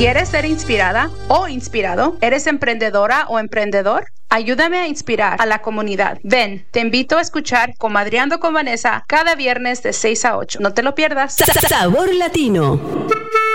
¿Quieres ser inspirada o inspirado? ¿Eres emprendedora o emprendedor? Ayúdame a inspirar a la comunidad. Ven, te invito a escuchar Comadreando con Vanessa cada viernes de 6 a 8. No te lo pierdas. Sabor Latino.